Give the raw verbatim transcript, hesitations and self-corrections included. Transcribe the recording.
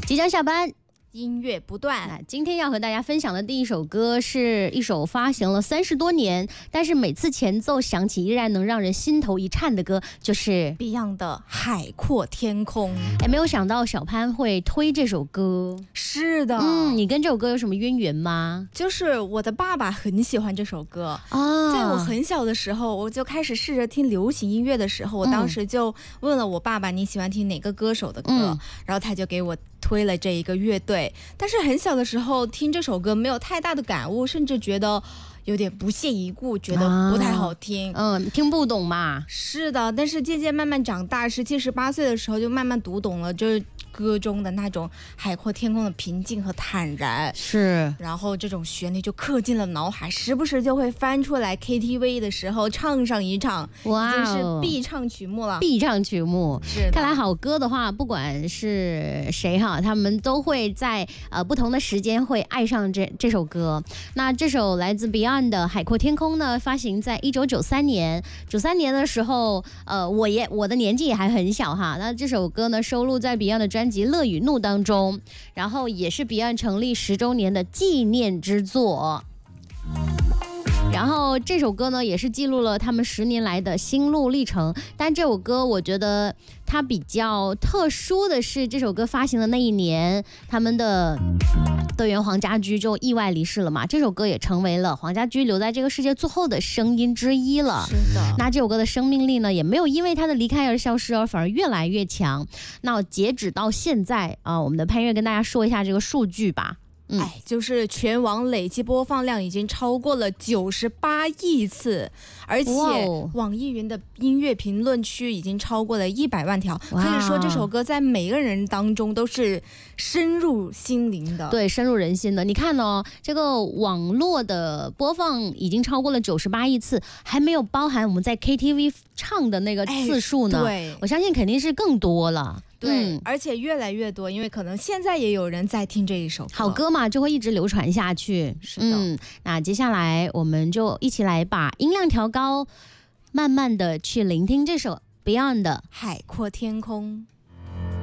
即将下班。 音乐不断。 今天要和大家分享的第一首歌是一首发行了三十多年，但是每次前奏响起依然能让人心头一颤的歌，就是 Beyond 的《海阔天空》。 哎，没有想到小潘会推这首歌。 是的， 嗯，你跟这首歌有什么渊源吗？ 就是我的爸爸很喜欢这首歌啊， 在我很小的时候，我就开始试着听流行音乐的时候，我当时就问了我爸爸，你喜欢听哪个歌手的歌？嗯、然后他就给我推了这一个乐队。但是很小的时候听这首歌没有太大的感悟，甚至觉得有点不屑一顾，觉得不太好听。 啊、嗯，听不懂嘛。 是的，但是渐渐慢慢长大，十七十八岁的时候就慢慢读懂了，就是歌中的那种海阔天空的平静和坦然。 是， 然后这种旋律就刻进了脑海，时不时就会翻出来 K T V 的时候唱上一唱。哇、哦，已经是必唱曲目了。 必唱曲目。 是， 看来好歌的话，不管是谁哈，他们都会在呃不同的时间会爱上这这首歌。那这首来自 Beyond 的《海阔天空》呢，发行在一九九三年。九三年的时候，呃，我也我的年纪也还很小哈。那这首歌呢，收录在 Beyond 的专辑《乐与怒》当中，然后也是 Beyond 成立十周年的纪念之作。然后这首歌呢，也是记录了他们十年来的心路历程。但这首歌我觉得它比较特殊的是，这首歌发行的那一年，他们的队员黄家驹就意外离世了嘛。这首歌也成为了黄家驹留在这个世界最后的声音之一了。 是的。 那这首歌的生命力呢，也没有因为他的离开而消失，而反而越来越强。那截止到现在啊、呃，我们的潘越跟大家说一下这个数据吧。 嗯、哎，就是全网累计播放量已经超过了九十八亿次，而且网易云的音乐评论区已经超过了一百万条，可以说这首歌在每个人当中都是深入心灵的。 对，深入人心的。你看哦，这个网络的播放已经超过了九十八亿次，还没有包含我们在 K T V 唱的那个次数呢。 哎、对， 我相信肯定是更多了。 对、嗯，而且越来越多，因为可能现在也有人在听这一首歌。 好歌嘛，就会一直流传下去。 是的。 嗯，那接下来我们就一起来把音量调高，慢慢的去聆听这首 Beyond 的 《海阔天空》。